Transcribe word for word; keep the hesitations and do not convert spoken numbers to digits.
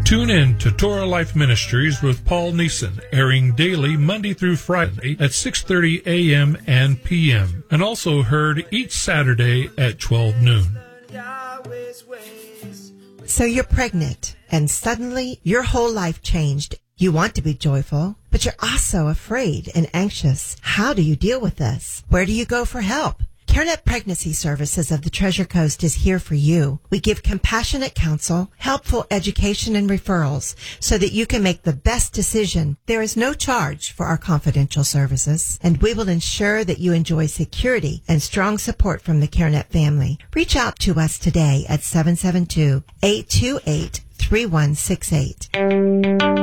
Tune in to Torah Life Ministries with Paul Neeson, airing daily Monday through Friday at six thirty a.m. and p m, and also heard each Saturday at twelve noon. So you're pregnant, and suddenly your whole life changed. You want to be joyful, but you're also afraid and anxious. How do you deal with this? Where do you go for help? CareNet Pregnancy Services of the Treasure Coast is here for you. We give compassionate counsel, helpful education, and referrals so that you can make the best decision. There is no charge for our confidential services, and we will ensure that you enjoy security and strong support from the CareNet family. Reach out to us today at seven seven two, eight two eight, three one six eight.